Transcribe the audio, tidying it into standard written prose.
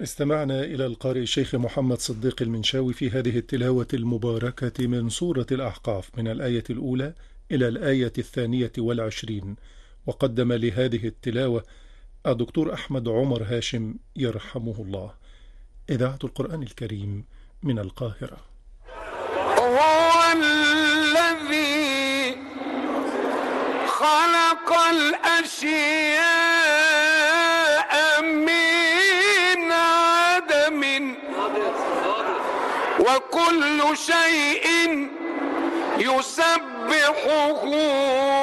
استمعنا إلى القارئ الشيخ محمد صديق المنشاوي في هذه التلاوة المباركة من سورة الأحقاف من الآية الأولى إلى الآية 22، وقدم لهذه التلاوة الدكتور أحمد عمر هاشم يرحمه الله. إذاعة القرآن الكريم من القاهرة. هو الذي خلق الأشياء من عدم وكل شيء يسبحه